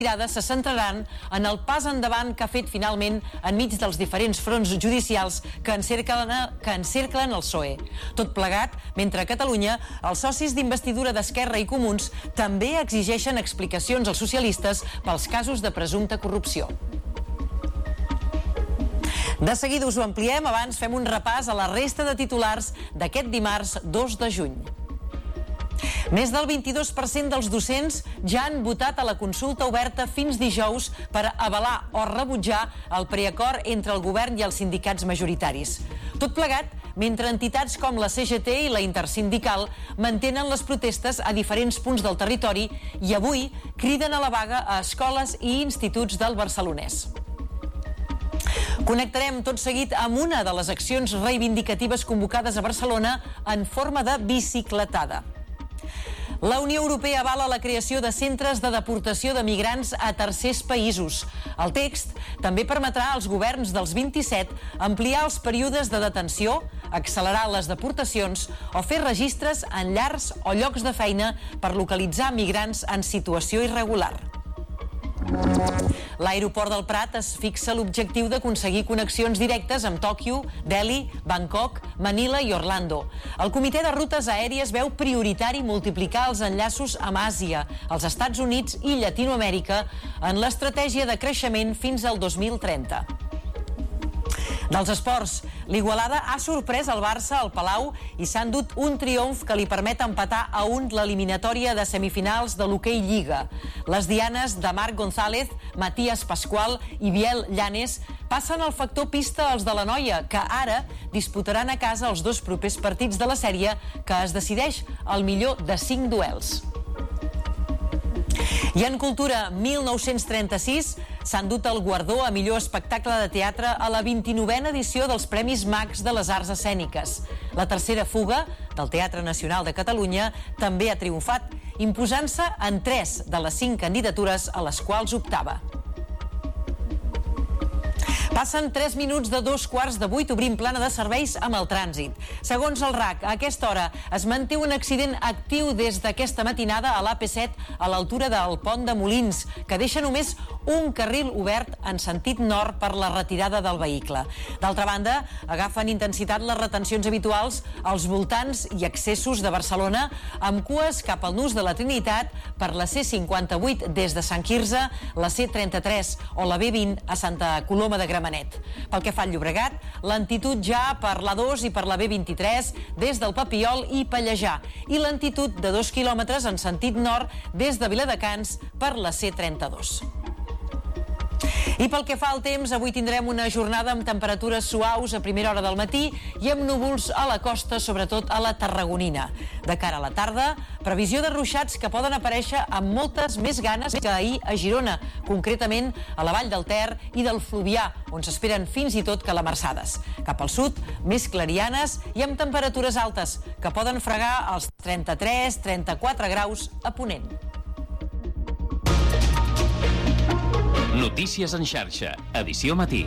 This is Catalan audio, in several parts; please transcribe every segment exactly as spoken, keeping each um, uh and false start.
mirades se centraran en el pas endavant que ha fet finalment enmig dels diferents fronts judicials que encerclen, que encerclen el P S O E. Tot plegat, mentre a Catalunya els socis d'investidura d'Esquerra i Comuns també exigeixen explicacions als socialistes pels casos de presumpta corrupció. De seguida us ho ampliem, abans fem un repàs a la resta de titulars d'aquest dimarts dos de juny. Més del vint-i-dos per cent dels docents ja han votat a la consulta oberta fins dijous per avalar o rebutjar el preacord entre el govern i els sindicats majoritaris. Tot plegat, mentre entitats com la C G T i la Intersindical mantenen les protestes a diferents punts del territori i avui criden a la vaga a escoles i instituts del Barcelonès. Connectarem tot seguit amb una de les accions reivindicatives convocades a Barcelona en forma de bicicletada. La Unió Europea avala la creació de centres de deportació de migrants a tercers països. El text també permetrà als governs dels vint-i-set ampliar els períodes de detenció, accelerar les deportacions o fer registres en llars o llocs de feina per localitzar migrants en situació irregular. L'aeroport del Prat es fixa l'objectiu d'aconseguir connexions directes amb Tòquio, Delhi, Bangkok, Manila i Orlando. El Comitè de Rutes Aèries veu prioritari multiplicar els enllaços amb Àsia, els Estats Units i Llatinoamèrica en l'estratègia de creixement fins al dos mil trenta. Dels esports, l'Igualada ha sorprès el Barça al Palau i s'ha endut un triomf que li permet empatar a un l'eliminatòria de semifinals de l'Hoquei Lliga. Les dianes de Marc González, Matías Pascual i Biel Llanes passen el factor pista als de la Noia, que ara disputaran a casa els dos propers partits de la sèrie que es decideix el millor de cinc duels. I en cultura, mil nou-cents trenta-sis s'ha endut el guardó a millor espectacle de teatre a la vint-i-novena edició dels Premis Max de les Arts Escèniques. La tercera fuga del Teatre Nacional de Catalunya també ha triomfat, imposant-se en tres de les cinc candidatures a les quals optava. Passen tres minuts de dos quarts de vuit, obrim plana de serveis amb el trànsit. Segons el R A C, a aquesta hora es manté un accident actiu des d'aquesta matinada a l'A P set a l'altura del Pont de Molins, que deixa només un carril obert en sentit nord per la retirada del vehicle. D'altra banda, agafen intensitat les retencions habituals als voltants i accessos de Barcelona, amb cues cap al nus de la Trinitat per la C cinquanta-vuit des de Sant Quirze, la C trenta-tres o la B vint a Santa Coloma de Gramenet. Pel que fa al Llobregat, lentitud ja per l'A dos i per la B vint-i-tres des del Papiol i Pallejà i lentitud de dos quilòmetres en sentit nord des de Viladecans per la C trenta-dos. I pel que fa al temps, avui tindrem una jornada amb temperatures suaus a primera hora del matí i amb núvols a la costa, sobretot a la Tarragonina. De cara a la tarda, previsió de ruixats que poden aparèixer amb moltes més ganes que ahir a Girona, concretament a la Vall del Ter i del Fluvià, on s'esperen fins i tot calamarsades. Cap al sud, més clarianes i amb temperatures altes, que poden fregar els trenta-tres a trenta-quatre graus a Ponent. Notícies en xarxa, edició matí.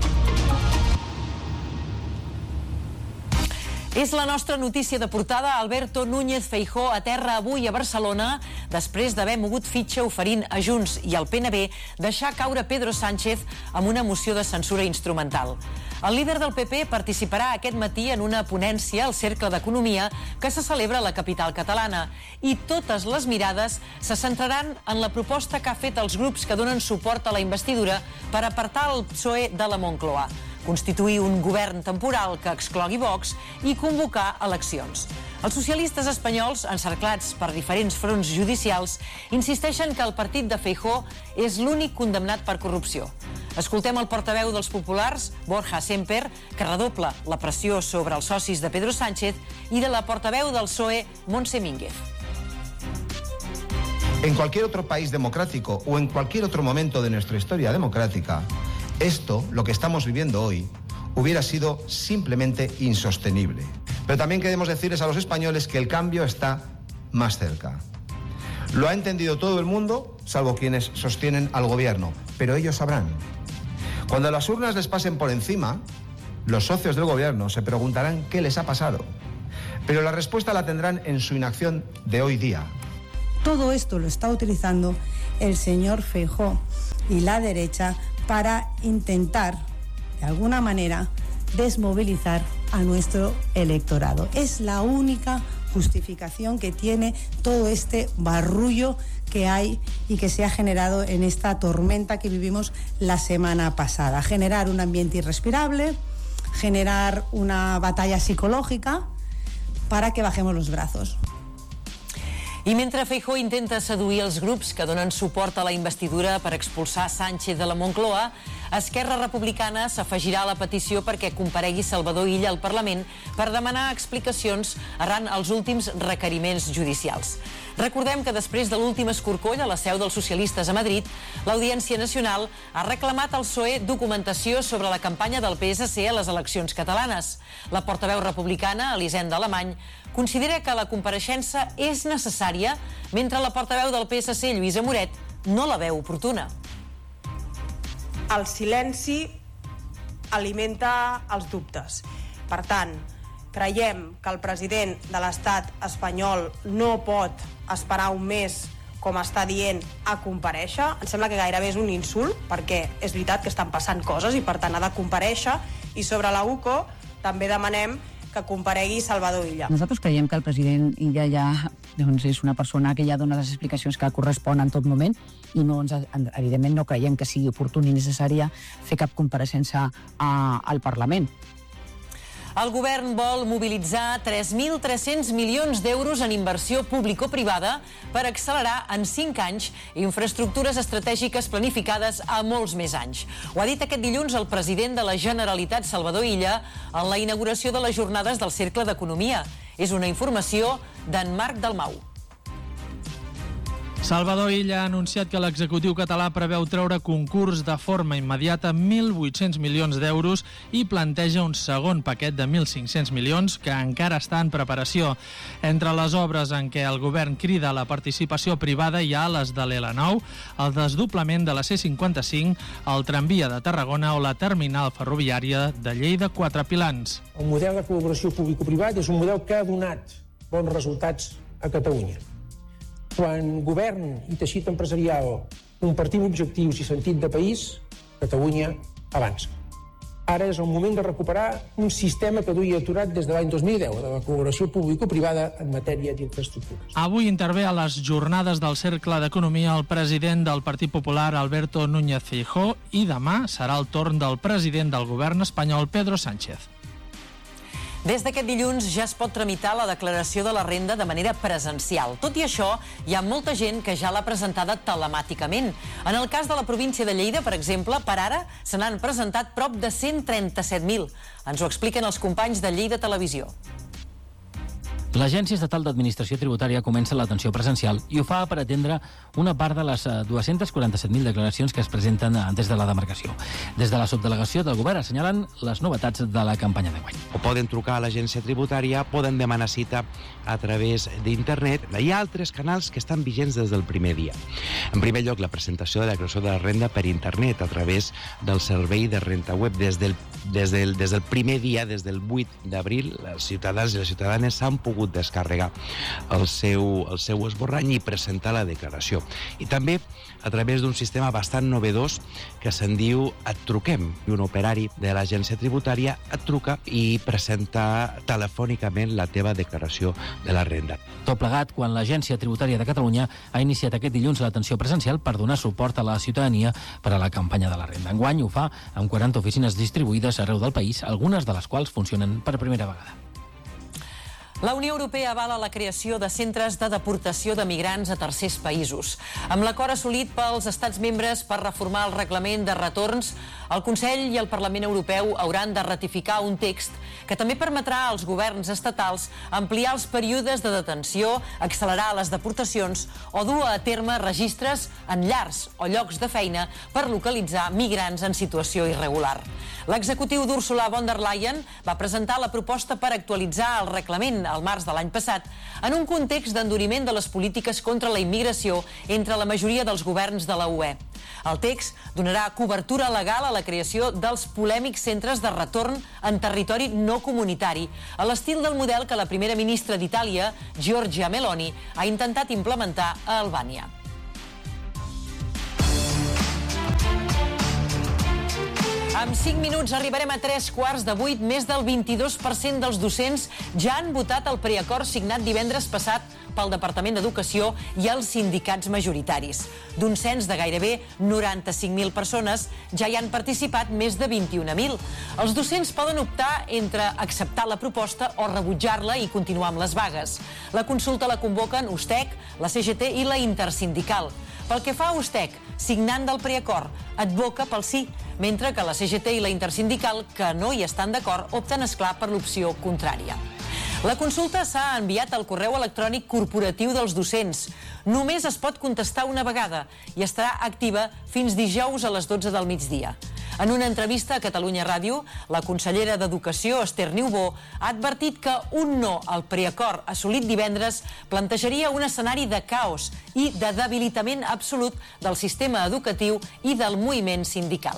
És la nostra notícia de portada. Alberto Núñez Feijóo aterra avui a Barcelona després d'haver mogut fitxa oferint a Junts i al P N B deixar caure Pedro Sánchez amb una moció de censura instrumental. El líder del P P participarà aquest matí en una ponència al Cercle d'Economia que se celebra a la capital catalana i totes les mirades se centraran en la proposta que ha fet els grups que donen suport a la investidura per apartar el P S O E de la Moncloa, constituir un govern temporal que exclogui Vox i convocar eleccions. Els socialistes espanyols, encerclats per diferents fronts judicials, insisteixen que el partit de Feijóo és l'únic condemnat per corrupció. Escoltem el portaveu dels populars, Borja Semper, que redobla la pressió sobre els socis de Pedro Sánchez, i de la portaveu del P S O E, Montse Mínguez. En cualquier otro país democrático o en cualquier otro momento de nuestra historia democrática, esto, lo que estamos viviendo hoy, hubiera sido simplemente insostenible. Pero también queremos decirles a los españoles que el cambio está más cerca. Lo ha entendido todo el mundo, salvo quienes sostienen al gobierno, pero ellos sabrán. Cuando las urnas les pasen por encima, los socios del gobierno se preguntarán qué les ha pasado. Pero la respuesta la tendrán en su inacción de hoy día. Todo esto lo está utilizando el señor Feijóo y la derecha para intentar, de alguna manera, desmovilizar a nuestro electorado. Es la única justificación que tiene todo este barullo que hay y que se ha generado en esta tormenta que vivimos la semana pasada. Generar un ambiente irrespirable, generar una batalla psicològica para que bajemos los brazos. I mentre Feijóo intenta seduir els grups que donen suport a la investidura per expulsar Sánchez de la Moncloa, Esquerra Republicana s'afegirà a la petició perquè comparegui Salvador Illa al Parlament per demanar explicacions arran els últims requeriments judicials. Recordem que després de l'últim escorcoll a la seu dels socialistes a Madrid, l'Audiència Nacional ha reclamat al P S O E documentació sobre la campanya del P S C a les eleccions catalanes. La portaveu republicana, Elisenda Alemany, considera que la compareixença és necessària, mentre la portaveu del P S C, Lluïsa Moret, no la veu oportuna. El silenci alimenta els dubtes. Per tant, creiem que el president de l'estat espanyol no pot esperar un mes, com està dient, a comparèixer. Em sembla que gairebé és un insult, perquè és veritat que estan passant coses i per tant ha de comparèixer. I sobre la U C O també demanem que comparegui Salvador Illa. Nosaltres creiem que el president Illa ja doncs, és una persona que ja dona les explicacions que corresponen en tot moment i no ens, evidentment no creiem que sigui oportú ni necessària fer cap compareixença a, al Parlament. El govern vol mobilitzar tres mil tres-cents milions d'euros en inversió público-privada per accelerar en cinc anys infraestructures estratègiques planificades a molts més anys. Ho ha dit aquest dilluns el president de la Generalitat, Salvador Illa, en la inauguració de les jornades del Cercle d'Economia. És una informació d'en Marc Dalmau. Salvador Illa ha anunciat que l'executiu català preveu treure concurs de forma immediata mil vuit-cents milions d'euros i planteja un segon paquet de mil cinc-cents milions que encara està en preparació. Entre les obres en què el govern crida la participació privada hi ha les de l'L nou, el desdoblament de la C cinquanta-cinc, el tramvia de Tarragona o la terminal ferroviària de Lleida-Quatre Pilans. El model de col·laboració público-privat és un model que ha donat bons resultats a Catalunya. Quan govern i teixit empresarial compartim objectius i sentit de país, Catalunya avança. Ara és el moment de recuperar un sistema que duia aturat des de l'any dos mil deu, de la col·laboració público-privada en matèria d'infraestructures. Avui intervé a les jornades del Cercle d'Economia el president del Partit Popular, Alberto Núñez Feijóo, i demà serà el torn del president del govern espanyol, Pedro Sánchez. Des d'aquest dilluns ja es pot tramitar la declaració de la renda de manera presencial. Tot i això, hi ha molta gent que ja l'ha presentada telemàticament. En el cas de la província de Lleida, per exemple, per ara se n'han presentat prop de cent trenta-set mil. Ens ho expliquen els companys de Lleida Televisió. L'Agència Estatal d'Administració Tributària comença l'atenció presencial i ho fa per atendre una part de les dues-centes quaranta-set mil declaracions que es presenten des de la demarcació. Des de la subdelegació del govern assenyalen les novetats de la campanya d'enguany. O poden trucar a l'agència tributària, poden demanar cita a través d'internet. Hi ha altres canals que estan vigents des del primer dia. En primer lloc, la presentació de la declaració de la renda per internet a través del servei de renta web. Des del, des del, des del primer dia, des del vuit d'abril, els ciutadans i les ciutadanes s'han pogut descarregar el seu, el seu esborrany i presentar la declaració. I també a través d'un sistema bastant novedós que se'n diu Et truquem. Un operari de l'agència tributària et truca i presenta telefònicament la teva declaració de la renda. Tot plegat quan l'Agència Tributària de Catalunya ha iniciat aquest dilluns l'atenció presencial per donar suport a la ciutadania per a la campanya de la renda. Enguany ho fa amb quaranta oficines distribuïdes arreu del país, algunes de les quals funcionen per primera vegada. La Unió Europea avala la creació de centres de deportació de migrants a tercers països. Amb l'acord assolit pels estats membres per reformar el reglament de retorns, el Consell i el Parlament Europeu hauran de ratificar un text que també permetrà als governs estatals ampliar els períodes de detenció, accelerar les deportacions o dur a terme registres en llars o llocs de feina per localitzar migrants en situació irregular. L'executiu d'Ursula von der Leyen va presentar la proposta per actualitzar el reglament al març de l'any passat en un context d'enduriment de les polítiques contra la immigració entre la majoria dels governs de la U E. El text donarà cobertura legal a la creació dels polèmics centres de retorn en territori no comunitari, a l'estil del model que la primera ministra d'Itàlia, Giorgia Meloni, ha intentat implementar a Albània. En cinc minuts arribarem a tres quarts de vuit. Més del vint-i-dos per cent dels docents ja han votat el preacord signat divendres passat pel Departament d'Educació i els sindicats majoritaris. D'un cens de gairebé noranta-cinc mil persones, ja hi han participat més de vint-i-un mil. Els docents poden optar entre acceptar la proposta o rebutjar-la i continuar amb les vagues. La consulta la convoquen USTEC, la C G T i la Intersindical. Pel que fa a USTEC, signant del preacord, advoca pel sí, mentre que la C G T i la Intersindical, que no hi estan d'acord, opten, esclar, per l'opció contrària. La consulta s'ha enviat al correu electrònic corporatiu dels docents. Només es pot contestar una vegada i estarà activa fins dijous a les dotze del migdia. En una entrevista a Catalunya Ràdio, la consellera d'Educació, Esther Niubó, ha advertit que un no al preacord assolit divendres plantejaria un escenari de caos i de debilitament absolut del sistema educatiu i del moviment sindical.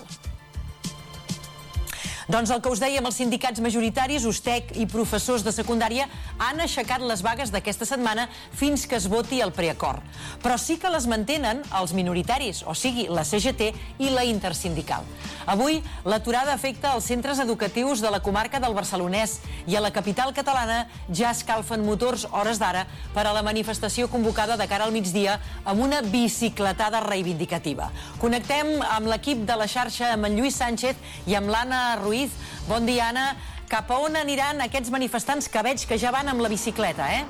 Doncs el que us dèiem, els sindicats majoritaris, USTEC i professors de secundària han aixecat les vagues d'aquesta setmana fins que es voti el preacord. Però sí que les mantenen els minoritaris, o sigui, la C G T i la Intersindical. Avui, l'aturada afecta els centres educatius de la comarca del Barcelonès i a la capital catalana ja escalfen motors hores d'ara per a la manifestació convocada de cara al migdia amb una bicicletada reivindicativa. Connectem amb l'equip de la xarxa, amb en Lluís Sánchez i amb l'Anna Ruiz. Bon dia, Anna. Cap a on aniran aquests manifestants que veig que ja van amb la bicicleta, eh?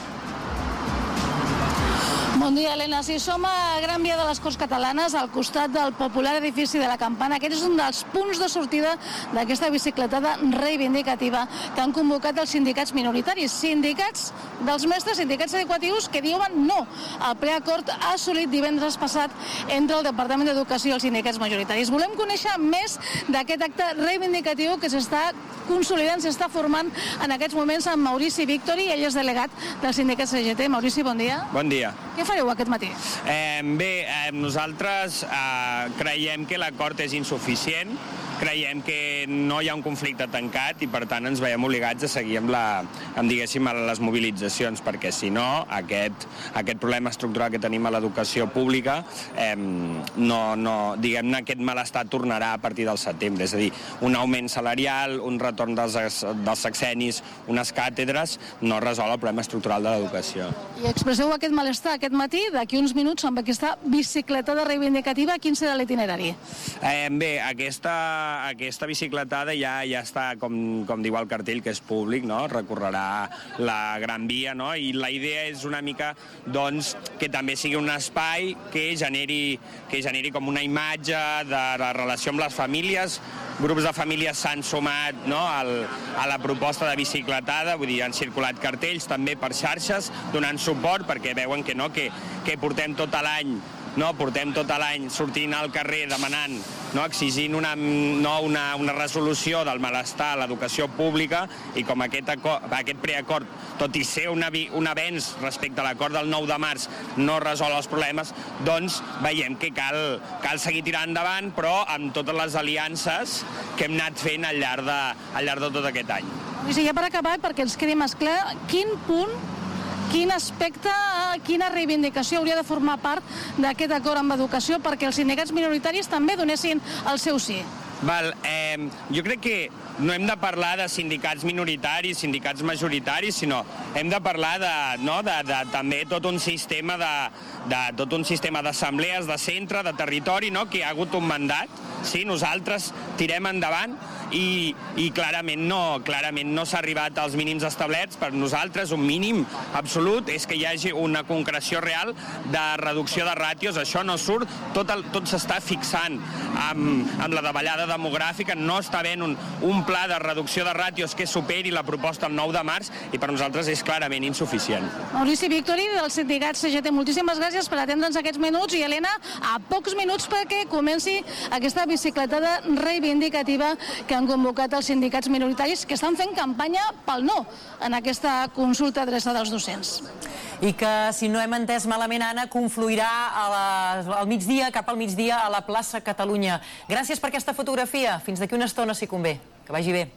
Bon dia, Helena. Sí, som a Gran Via de les Corts Catalanes, al costat del popular edifici de la Campana. Aquest és un dels punts de sortida d'aquesta bicicletada reivindicativa que han convocat els sindicats minoritaris. Sindicats dels mestres, sindicats educatius que diuen no al preacord assolit divendres passat entre el Departament d'Educació i els sindicats majoritaris. Volem conèixer més d'aquest acte reivindicatiu que s'està consolidant, s'està formant en aquests moments amb Maurici Victori, ell és delegat del sindicat C G T. Maurici, bon dia. Bon dia. Què fareu aquest matí? Eh, bé, eh, nosaltres eh, creiem que l'acord és insuficient, creiem que no hi ha un conflicte tancat i, per tant, ens veiem obligats a seguir amb, la, amb diguéssim, les mobilitzacions, perquè, si no, aquest, aquest problema estructural que tenim a l'educació pública, eh, no, no, diguem-ne, aquest malestar tornarà a partir del setembre. És a dir, un augment salarial, un retorn dels, dels sexennis, unes càtedres, no resol el problema estructural de l'educació. I expresseu aquest malestar aquest matí, d'aquí uns minuts, amb aquesta bicicletada reivindicativa. Quin serà l'itinerari? Eh, bé, aquesta... Aquesta bicicletada ja ja està, com, com diu el cartell, que és públic, no? Recorrerà la Gran Via, no? I la idea és una mica, doncs, que també sigui un espai que generi, que generi com una imatge de la relació amb les famílies. Grups de famílies s'han sumat, no? Al, a la proposta de bicicletada, vull dir, han circulat cartells també per xarxes, donant suport, perquè veuen que no, que, que portem tot l'any No, portem tot l'any sortint al carrer demanant, no, exigint una, no, una, una resolució del malestar a l'educació pública, i com aquest, acord, aquest preacord, tot i ser un, un avenç respecte a l'acord del nou de març, no resol els problemes, doncs veiem que cal, cal seguir tirant endavant, però amb totes les aliances que hem anat fent al llarg de, al llarg de tot aquest any. I si ja per acabar, perquè ens quedi més clar, quin punt, quin aspecte, quina reivindicació hauria de formar part d'aquest acord amb educació perquè els sindicats minoritaris també donessin el seu sí? Val, eh, jo crec que no hem de parlar de sindicats minoritaris, sindicats majoritaris, sinó hem de parlar de, no, de, de també tot un sistema de, de tot un sistema d'assemblees, de centre, de territori, no, que hi ha hagut un mandat. Sí, nosaltres tirem endavant i, i clarament no, clarament no s'ha arribat als mínims establerts. Per nosaltres un mínim absolut és que hi hagi una concreció real de reducció de ràtios. Això no surt, tot, el, tot s'està fixant amb, amb la davallada demogràfica, no està havent un, un pla de reducció de ràtios que superi la proposta el nou de març, i per nosaltres és clarament insuficient. Maurici Victori, del sindicat C G T, moltíssimes gràcies per atendre'ns aquests minuts, i Helena, a pocs minuts perquè comenci aquesta bicicletada reivindicativa que han convocat els sindicats minoritaris, que estan fent campanya pel no en aquesta consulta adreçada als docents. I que, si no hem entès malament, Anna, confluirà a la, al migdia, cap al migdia, a la plaça Catalunya. Gràcies per aquesta fotografia. Fins d'aquí una estona, si convé. Que vagi bé.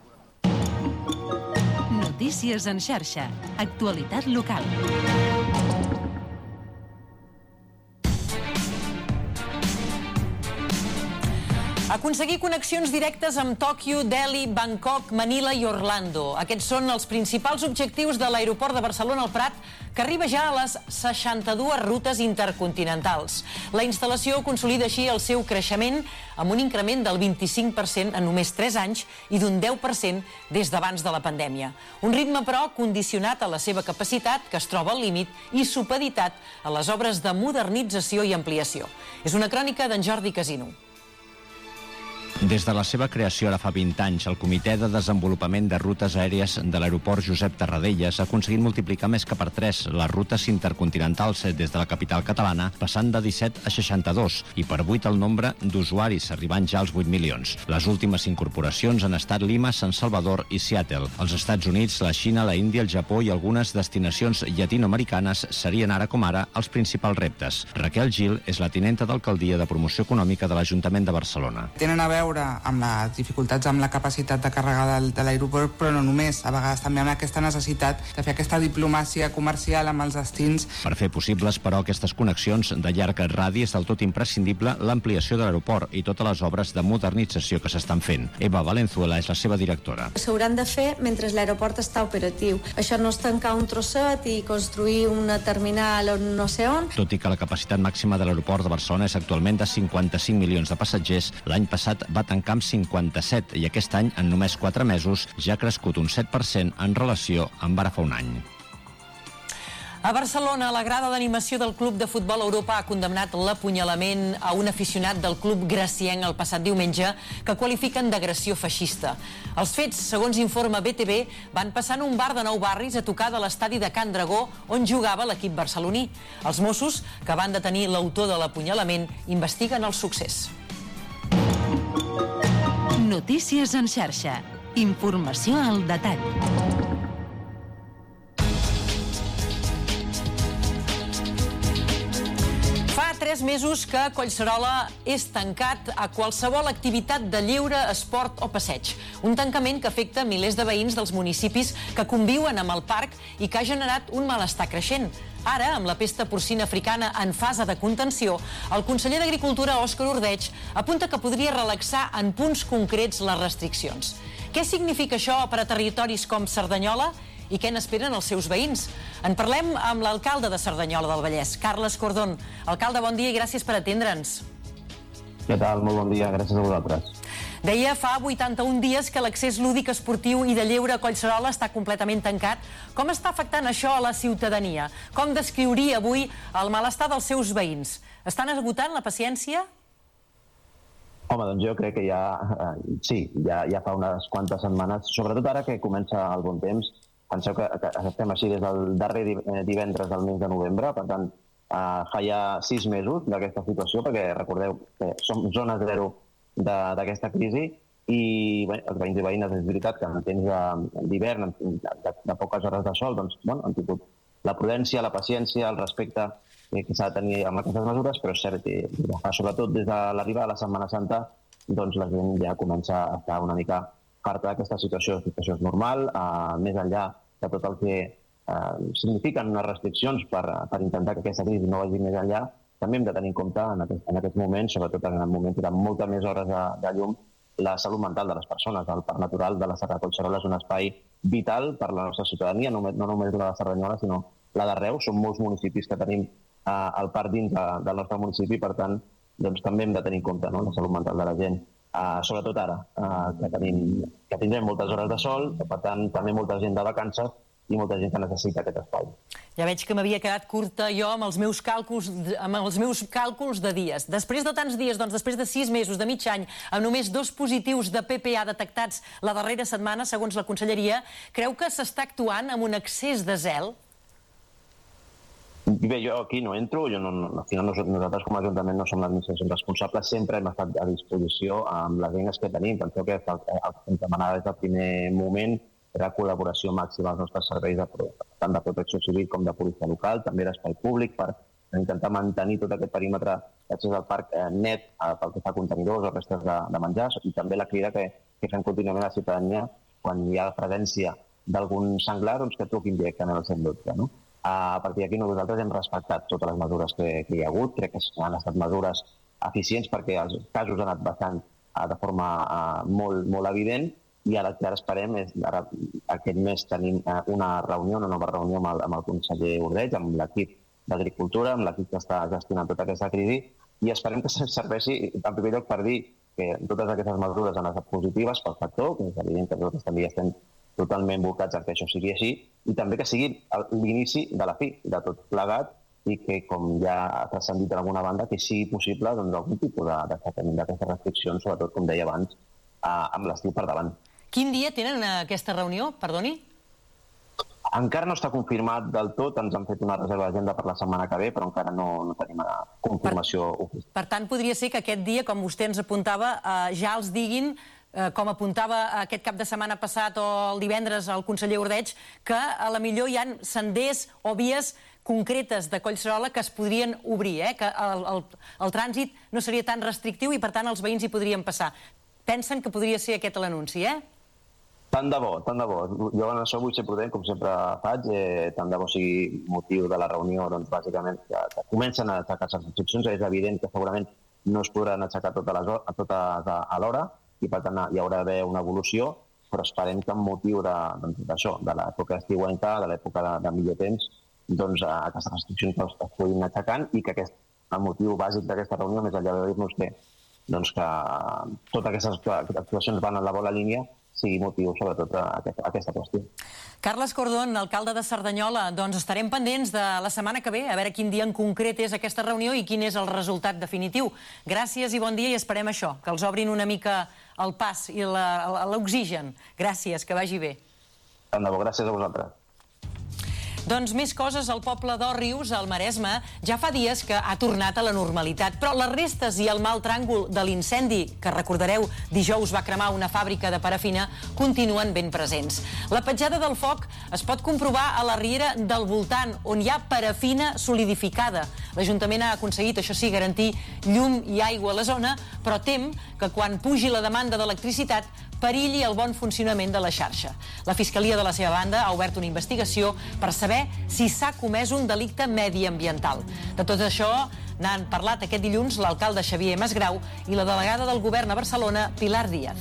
Notícies en xarxa. Actualitat local. Aconseguir connexions directes amb Tòquio, Delhi, Bangkok, Manila i Orlando. Aquests són els principals objectius de l'aeroport de Barcelona al Prat, que arriba ja a les seixanta-dues rutes intercontinentals. La instal·lació consolida així el seu creixement amb un increment del vint-i-cinc per cent en només tres anys i d'un deu per cent des d'abans de la pandèmia. Un ritme, però, condicionat a la seva capacitat, que es troba al límit, i supeditat a les obres de modernització i ampliació. És una crònica d'en Jordi Casino. Des de la seva creació ara fa vint anys, el Comitè de Desenvolupament de Rutes Aèries de l'Aeroport Josep Tarradellas ha aconseguit multiplicar més que per tres les rutes intercontinentals des de la capital catalana, passant de disset a seixanta-dos, i per vuit el nombre d'usuaris, arribant ja als vuit milions. Les últimes incorporacions han estat Lima, San Salvador i Seattle. Els Estats Units, la Xina, la Índia, el Japó i algunes destinacions llatinoamericanes serien ara com ara els principals reptes. Raquel Gil és la tinenta d'alcaldia de promoció econòmica de l'Ajuntament de Barcelona. Tenen a veure amb les dificultats amb la capacitat de càrrega del, de l'aeroport, però no només, a vegades també amb aquesta necessitat de fer aquesta diplomàcia comercial amb els destins. Per fer possibles, però, aquestes connexions de llarg radi és del tot imprescindible l'ampliació de l'aeroport i totes les obres de modernització que s'estan fent. Eva Valenzuela és la seva directora. S'hauran de fer mentre l'aeroport està operatiu. Això no és tancar un trosset i construir una terminal on no sé on. Tot i que la capacitat màxima de l'aeroport de Barcelona és actualment de cinquanta-cinc milions de passatgers, l'any passat va tancar amb cinquanta-set i aquest any, en només quatre mesos, ja ha crescut un set per cent en relació amb ara fa un any. A Barcelona, la grada d'animació del Club de Futbol Europa ha condemnat l'apunyalament a un aficionat del club gracienc el passat diumenge, que qualifiquen d'agressió feixista. Els fets, segons informa B T V, van passar en un bar de Nou Barris a tocar de l'estadi de Can Dragó, on jugava l'equip barceloní. Els Mossos, que van detenir l'autor de l'apunyalament, investiguen el succés. Notícies en xarxa. Informació al detall. Fa tres mesos que Collserola és tancat a qualsevol activitat de lleure, esport o passeig. Un tancament que afecta milers de veïns dels municipis que conviuen amb el parc i que ha generat un malestar creixent. Ara, amb la pesta porcina africana en fase de contenció, el conseller d'Agricultura, Òscar Ordeig, apunta que podria relaxar en punts concrets les restriccions. Què significa això per a territoris com Cerdanyola i què n'esperen els seus veïns? En parlem amb l'alcalde de Cerdanyola del Vallès, Carles Cordón. Alcalde, bon dia i gràcies per atendre'ns. Què tal? Molt bon dia, gràcies a vosaltres. Deia fa vuitanta-un dies que l'accés lúdic, esportiu i de lleure a Collserola està completament tancat. Com està afectant això a la ciutadania? Com descriuria avui el malestar dels seus veïns? Estan esgotant la paciència? Home, doncs jo crec que ja, eh, sí, ja, ja fa unes quantes setmanes, sobretot ara que comença el bon temps. Penseu que, que estem així des del darrer divendres del mes de novembre, per tant, eh, fa ja sis mesos d'aquesta situació, perquè recordeu que som zona zero d'aquesta crisi i bé, els veïns i veïnes, és veritat que en temps d'hivern, de, de poques hores de sol, doncs, bueno, han tingut la prudència, la paciència, el respecte que s'ha de tenir amb aquestes mesures, però és cert que sobretot des de l'arribada de la Setmana Santa doncs la gent ja comença a estar una mica farta d'aquesta situació. La situació és normal, eh, més enllà de tot el que eh, signifiquen unes restriccions per, per intentar que aquesta crisi no vagi més enllà. També hem de tenir en compte en aquest, en aquest moment, sobretot en el moment de moltes més hores de, de llum, la salut mental de les persones. El Parc Natural de la Serra de Collserola és un espai vital per la nostra ciutadania, no, no només la de Cerdanyola, sinó la d'arreu. Són molts municipis que tenim eh, el parc dins de, del nostre municipi, per tant, doncs, també hem de tenir en compte, no?, la salut mental de la gent. Eh, sobretot ara, eh, que, tenim, que tindrem moltes hores de sol, per tant, també molta gent de vacances, i molta gent que necessita aquest espai. Ja veig que m'havia quedat curta jo amb els meus càlculs, amb els meus càlculs de dies. Després de tants dies, doncs després de sis mesos, de mig any, amb només dos positius de P P A detectats la darrera setmana, segons la Conselleria, creu que s'està actuant amb un excés de zel? Bé, jo aquí no entro, jo no, al final nosaltres com a Ajuntament no som l'administració responsable, sempre hem estat a disposició amb les eines que tenim. Penseu que el que ens demanava des del primer moment era col·laboració màxima als nostres serveis de, tant de protecció civil com de policia local, també d'espai públic, per intentar mantenir tot aquest perímetre d'accés al parc eh, net eh, pel que fa a contenidors o restes de, de menjar, i també la crida que, que fem contínuament a la ciutadania quan hi ha la presència d'algun senglar, doncs que truquin directament al cent dotze. No? A partir d'aquí nosaltres hem respectat totes les mesures que, que hi ha hagut, crec que han estat mesures eficients perquè els casos han anat baixant de forma molt, molt evident, i ara que ara esperem és, ara, aquest mes tenim una reunió, una nova reunió amb el, amb el conseller Ordeig, amb l'equip d'Agricultura, amb l'equip que està gestionant tota aquesta crisi, i esperem que serveixi, en primer lloc, per dir que totes aquestes mesures han estat positives pel sector, que és evident que nosaltres també estem totalment volcats en que això sigui així, i també que sigui l'inici de la fi de tot plegat, i que, com ja ha transcendit d'alguna banda, que sigui possible doncs, algun tipus d'aixecament d'aquestes restriccions, sobretot, com deia abans, amb l'estiu per davant. Quin dia tenen aquesta reunió, perdoni? Encara no està confirmat del tot, ens han fet una reserva d'agenda per la setmana que ve, però encara no, no tenim confirmació oficial. Per tant, podria ser que aquest dia, com vostè ens apuntava, eh, ja els diguin, eh, com apuntava aquest cap de setmana passat o el divendres el conseller Ordeig, que a la millor hi ha senders o vies concretes de Collserola que es podrien obrir, eh? Que el, el, el trànsit no seria tan restrictiu i, per tant, els veïns hi podrien passar. Pensen que podria ser aquest l'anunci, eh? Tant de bo, tant de bo. Jo en això vull ser prudent, com sempre faig, eh, tant de bo sigui motiu de la reunió, doncs, bàsicament, que, que comencen a aixecar les restriccions. És evident que segurament no es podran aixecar totes, les, totes alhora, i per tant hi haurà d'haver una evolució, però esperem que amb motiu d'això, doncs, de l'època estiuenca, de l'època de, de millor temps, doncs, aquestes restriccions es, es puguin aixecant, i que aquest, el motiu bàsic d'aquesta reunió, més enllà de dir-nos que, doncs, que totes aquestes actuacions van en la bona línia, sigui motiu, sobretot, a aquesta, a aquesta qüestió. Carles Cordón, alcalde de Cerdanyola, doncs estarem pendents de la setmana que ve, a veure quin dia en concret és aquesta reunió i quin és el resultat definitiu. Gràcies i bon dia, i esperem això, que els obrin una mica el pas i l'oxigen. Gràcies, que vagi bé. Tant de bo, gràcies a vosaltres. Doncs més coses, al poble d'Òrrius, al Maresme, ja fa dies que ha tornat a la normalitat, però les restes i el mal tràngol de l'incendi, que recordareu dijous va cremar una fàbrica de parafina, continuen ben presents. La petjada del foc es pot comprovar a la riera del voltant, on hi ha parafina solidificada. L'Ajuntament ha aconseguit, això sí, garantir llum i aigua a la zona, però tem que quan pugi la demanda d'electricitat perilli el bon funcionament de la xarxa. La Fiscalia, de la seva banda, ha obert una investigació per saber si s'ha comès un delicte mediambiental. De tot això n'han parlat aquest dilluns l'alcalde Xavier Masgrau i la delegada del govern a Barcelona, Pilar Díaz.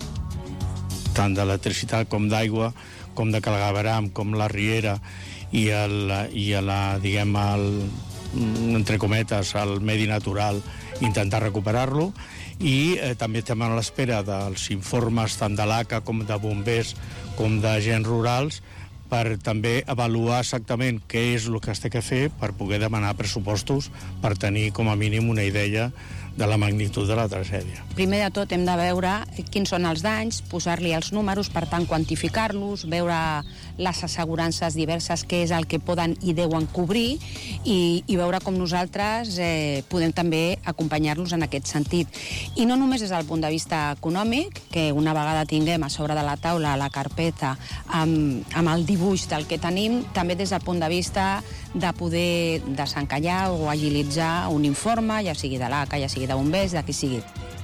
Tant d'electricitat com d'aigua, com de Calgabaram, com la Riera i, el, i la, diguem, el, entre cometes, el medi natural, intentar recuperar-lo. I eh, també estem a l'espera dels informes tant de l'A C A com de bombers com d'agents rurals per també avaluar exactament què és el que es té que fer per poder demanar pressupostos per tenir com a mínim una idea de la magnitud de la tragèdia. Primer de tot hem de veure quins són els danys, posar-li els números, per tant quantificar-los, veure les assegurances diverses, què és el que poden i deuen cobrir, i, i veure com nosaltres eh, podem també acompanyar-los en aquest sentit. I no només des del punt de vista econòmic, que una vegada tinguem a sobre de la taula la carpeta amb, amb el dibuix del que tenim, també des del punt de vista de poder desencallar o agilitzar un informe, ja sigui de l'A C A, ja sigui de bombers, de qui sigui.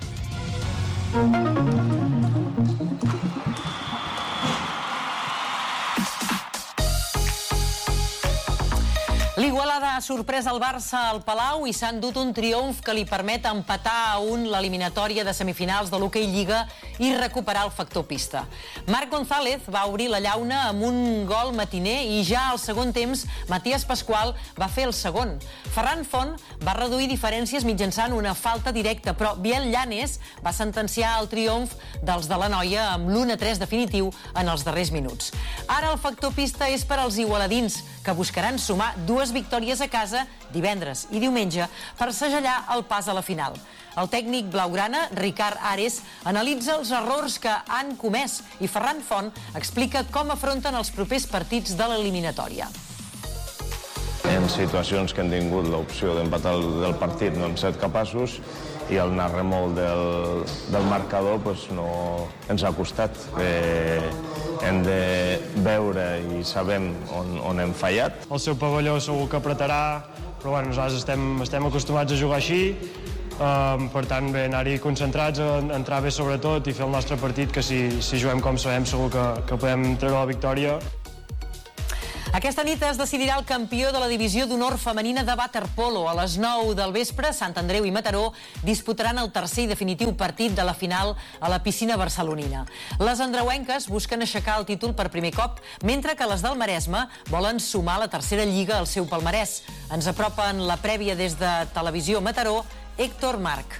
L'Igualada ha sorprès el Barça al Palau i s'ha endut un triomf que li permet empatar a un l'eliminatòria de semifinals de l'Hockey Lliga i recuperar el factor pista. Marc González va obrir la llauna amb un gol matiner i ja al segon temps Matías Pascual va fer el segon. Ferran Font va reduir diferències mitjançant una falta directa, però Biel Llanes va sentenciar el triomf dels de la Noia amb l'u a tres definitiu en els darrers minuts. Ara el factor pista és per als igualadins, que buscaran sumar dues victòries a casa divendres i diumenge per segellar el pas a la final. El tècnic blaugrana, Ricard Ares, analitza els errors que han comès i Ferran Font explica com afronten els propers partits de l'eliminatòria. En situacions que hem tingut l'opció d'empatar el partit no hem estat capaços i el anar remol del, del marcador pues, no ens ha costat. Eh, hem de veure i sabem on, on hem fallat. El seu pavelló segur que apretarà, però bueno, nosaltres estem, estem acostumats a jugar així, um, per tant, bé, anar-hi concentrats, a entrar bé sobretot i fer el nostre partit, que si, si juguem com sabem segur que, que podem treure la victòria. Aquesta nit es decidirà el campió de la divisió d'honor femenina de waterpolo. A les nou del vespre, Sant Andreu i Mataró disputaran el tercer i definitiu partit de la final a la piscina barcelonina. Les andreuenques busquen aixecar el títol per primer cop, mentre que les del Maresme volen sumar la tercera lliga al seu palmarès. Ens apropen la prèvia des de Televisió Mataró, Héctor Marc.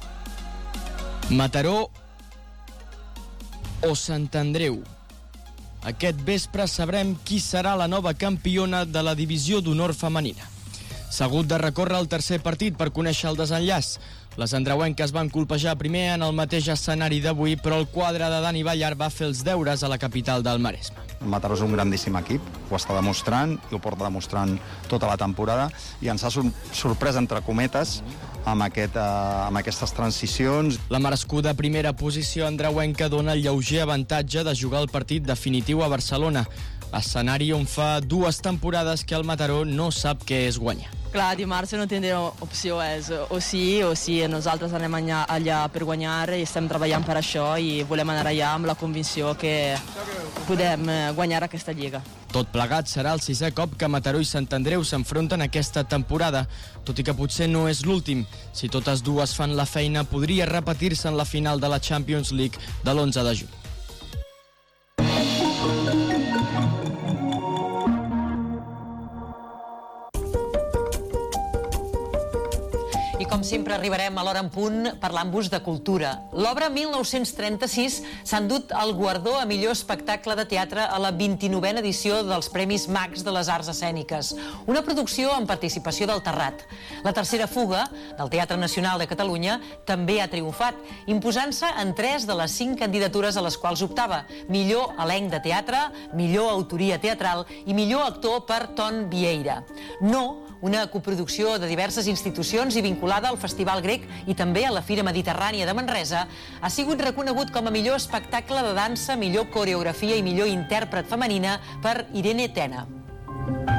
Mataró o Sant Andreu. Aquest vespre sabrem qui serà la nova campiona de la divisió d'honor femenina. S'ha hagut de recórrer el tercer partit per conèixer el desenllaç. Les andreuenques van colpejar primer en el mateix escenari d'avui, però el quadre de Dani Ballar va fer els deures a la capital del Maresme. Mataró és un grandíssim equip, ho està demostrant i ho porta demostrant tota la temporada i ens ha sorprès, entre cometes, amb, aquest, uh, amb aquestes transicions. La merescuda primera posició andreuenca dona el lleuger avantatge de jugar el partit definitiu a Barcelona, escenari on fa dues temporades que el Mataró no sap què és guanyar. Clar, dimarts no tindrem opció, és o sí o sí. Nosaltres anem allà, allà per guanyar i estem treballant per això i volem anar allà amb la convicció que podem guanyar aquesta lliga. Tot plegat serà el sisè cop que Mataró i Sant Andreu s'enfronten aquesta temporada, tot i que potser no és l'últim. Si totes dues fan la feina, podria repetir-se en la final de la Champions League de l'onze de juny. I com sempre arribarem a l'hora en punt parlant-vos de cultura. L'obra mil nou-cents trenta-sis s'ha endut el guardó a millor espectacle de teatre a la vint-i-novena edició dels Premis Max de les Arts Escèniques, una producció amb participació del Terrat. La tercera fuga, del Teatre Nacional de Catalunya, també ha triomfat, imposant-se en tres de les cinc candidatures a les quals optava: millor elenc de teatre, millor autoria teatral i millor actor per Ton Vieira. No, una coproducció de diverses institucions i vinculada al Festival Grec i també a la Fira Mediterrània de Manresa, ha sigut reconegut com a millor espectacle de dansa, millor coreografia i millor intèrpret femenina per Irene Tena.